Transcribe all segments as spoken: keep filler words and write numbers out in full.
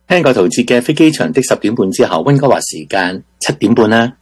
聽過陶喆嘅飛機場的十點半之後，溫哥華時間七點半啦。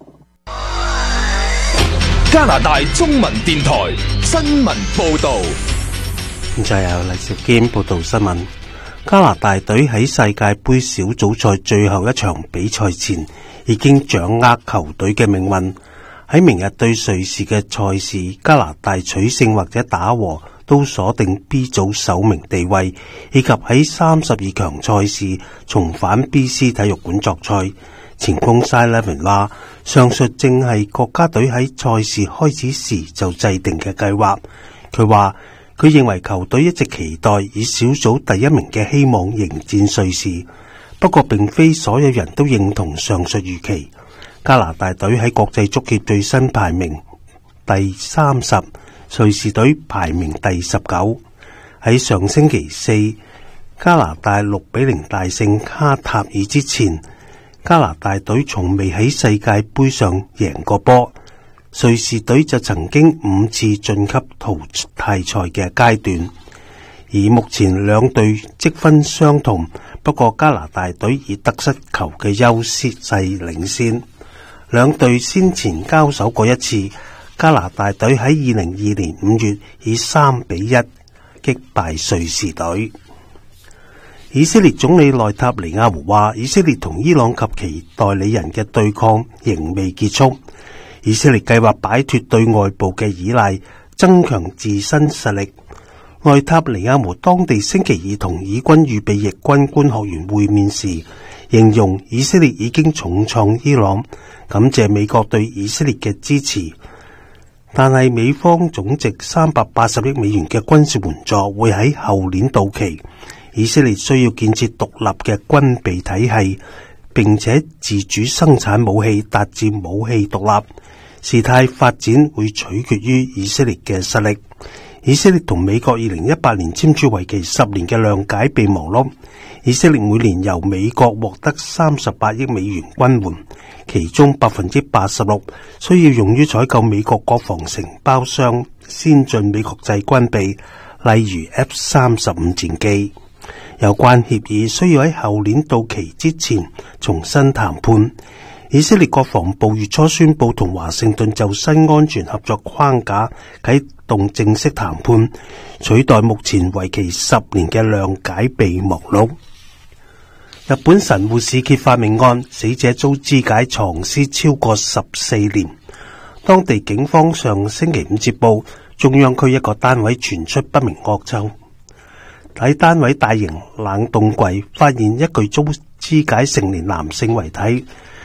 加拿大中文電台新聞報道。 現在由黎兆堅報道新聞。加拿大隊喺世界盃小組賽最後一場比賽前，已經掌握球隊嘅命運。喺明日對瑞士嘅賽事，加拿大取勝或者打和都鎖定 B 組首名地位，以及喺三十二強賽事重返 B C 體育館作賽。前鋒 Cy Levin 話，上述正係國家隊喺賽事開始時就制定嘅計劃。佢話佢認為球隊一直期待以小組第一名嘅希望迎戰瑞士，不過並非所有人都認同上述預期。加拿大隊喺國際足協最新排名第三十，瑞士隊排名第十九。喺上星期四，加拿大六比零大勝卡塔爾之前，加拿大隊從未喺世界盃上贏過波。瑞士隊就曾經五次晉級淘汰賽嘅階段，而目前兩隊積分相同，不過加拿大隊以得失球嘅優勢領先。兩隊先前交手過一次，加拿大隊喺二零二二年五月以三比一擊敗瑞士隊。以色列總理內塔尼亞胡話，以色列同伊朗及其代理人嘅對抗仍未結束。以色列計劃擺脫對外部嘅依賴，增強自身實力。內塔尼亞胡當地星期二同以軍預備役軍官學員會面時，形容以色列已經重創伊朗，感謝美國對以色列嘅支持。但係美方總值三百八十億美元嘅軍事援助會喺後年到期，以色列需要建設獨立嘅軍備體系，並且自主生產武器，達至武器獨立。事態發展會取決於以色列嘅實力。以色列同美國二零一八年簽署為期十年嘅諒解備忘錄，以色列每年由美國獲得三十八億美元軍援，其中百分之八十六需要用於採購美國國防承包商先進美國製軍備，例如 F 三十五戰機。有關協議需要喺後年到期之前重新談判。以色列國防部月初宣布同華盛頓就新安全合作框架啟動正式談判，取代目前為期十年嘅諒解備忘錄。日本神戶市揭發命案，死者遭肢解藏屍超過十四年。當地警方上星期五接報，中央區一個單位傳出不明惡臭。喺單位大型冷凍櫃發現一具遭肢解成年男性遺體。